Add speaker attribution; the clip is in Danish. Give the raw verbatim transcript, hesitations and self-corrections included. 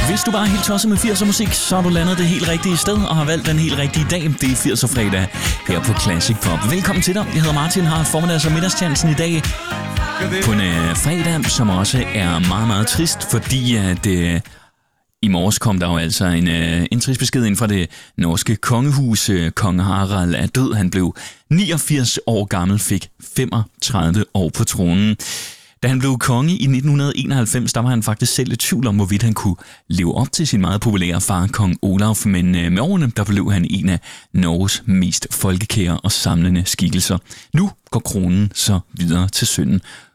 Speaker 1: Hvis du bare er helt tosset med firser musik, så har du landet det helt rigtige sted og har valgt den helt rigtige dag. Det er firser fredag her på Classic Pop. Velkommen til dig. Jeg hedder Martin, har formiddags- og middagschancen i dag på en øh, fredag, som også er meget, meget trist, fordi at øh, i morges kom der jo altså en, øh, en trist besked ind fra det norske kongehus. Kong Harald er død. Han blev niogfirs år gammel, fik femogtredive år på tronen. Da han blev konge i nitten enoghalvfems, der var han faktisk selv i tvivl om, hvorvidt han kunne leve op til sin meget populære far, kong Olaf. Men øh, med årene, der blev han en af Norges mest folkekære og samlende skikkelser. Nu går kronen så videre til sønnen,